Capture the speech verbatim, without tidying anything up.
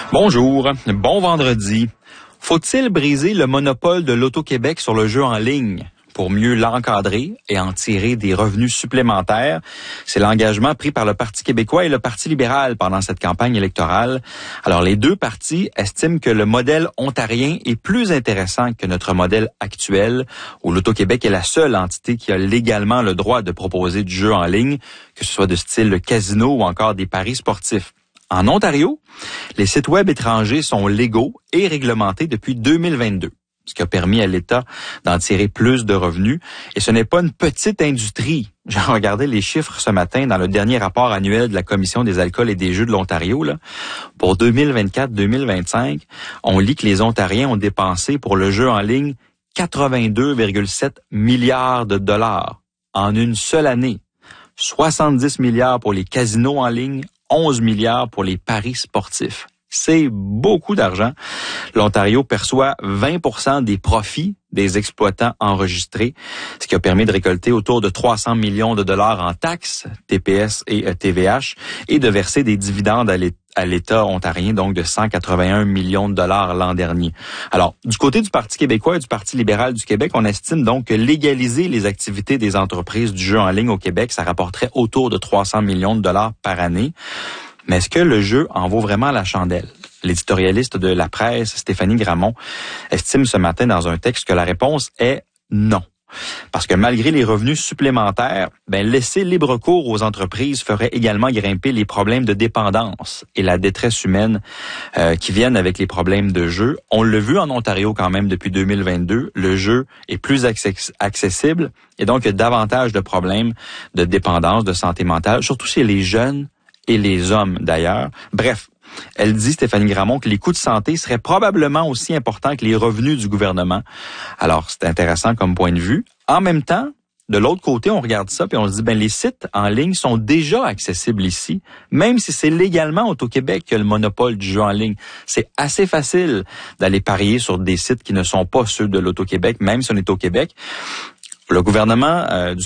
Bonjour, bon vendredi. Faut-il briser le monopole de l'Auto-Québec sur le jeu en ligne pour mieux l'encadrer et en tirer des revenus supplémentaires? C'est l'engagement pris par le Parti québécois et le Parti libéral pendant cette campagne électorale. Alors, les deux partis estiment que le modèle ontarien est plus intéressant que notre modèle actuel, où l'Auto-Québec est la seule entité qui a légalement le droit de proposer du jeu en ligne, que ce soit de style casino ou encore des paris sportifs. En Ontario, les sites web étrangers sont légaux et réglementés depuis deux mille vingt-deux, ce qui a permis à l'État d'en tirer plus de revenus. Et ce n'est pas une petite industrie. J'ai regardé les chiffres ce matin dans le dernier rapport annuel de la Commission des alcools et des jeux de l'Ontario. Là. Pour deux mille vingt-quatre deux mille vingt-cinq, on lit que les Ontariens ont dépensé pour le jeu en ligne quatre-vingt-deux virgule sept milliards de dollars en une seule année. soixante-dix milliards pour les casinos en ligne, onze milliards pour les paris sportifs. C'est beaucoup d'argent. L'Ontario perçoit vingt pour cent des profits des exploitants enregistrés, ce qui a permis de récolter autour de trois cents millions de dollars en taxes, T P S et T V H, et de verser des dividendes à l'État ontarien, donc de cent quatre-vingt-un millions de dollars l'an dernier. Alors, du côté du Parti québécois et du Parti libéral du Québec, on estime donc que légaliser les activités des entreprises du jeu en ligne au Québec, ça rapporterait autour de trois cents millions de dollars par année. Mais est-ce que le jeu en vaut vraiment la chandelle? L'éditorialiste de La Presse, Stéphanie Gramont, estime ce matin dans un texte que la réponse est non. Parce que malgré les revenus supplémentaires, ben laisser libre cours aux entreprises ferait également grimper les problèmes de dépendance et la détresse humaine euh, qui viennent avec les problèmes de jeu. On l'a vu en Ontario quand même depuis deux mille vingt-deux, le jeu est plus access- accessible et donc il y a davantage de problèmes de dépendance, de santé mentale, surtout chez les jeunes et les hommes d'ailleurs. Bref, elle dit, Stéphanie Gramont, que les coûts de santé seraient probablement aussi importants que les revenus du gouvernement. Alors, c'est intéressant comme point de vue. En même temps, de l'autre côté, on regarde ça puis on se dit, ben les sites en ligne sont déjà accessibles ici, même si c'est légalement Auto-Québec qui a le monopole du jeu en ligne. C'est assez facile d'aller parier sur des sites qui ne sont pas ceux de l'Auto-Québec, même si on est au Québec. Le gouvernement euh, du